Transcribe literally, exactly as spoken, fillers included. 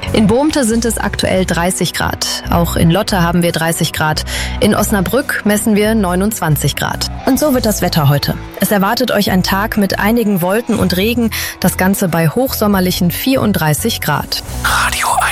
In Bohmte sind es aktuell dreißig Grad. Auch in Lotte haben wir dreißig Grad. In Osnabrück messen wir neunundzwanzig Grad. Und so wird das Wetter heute. Es erwartet euch ein Tag mit einigen Wolken und Regen. Das Ganze bei hochsommerlichen vierunddreißig Grad. Radio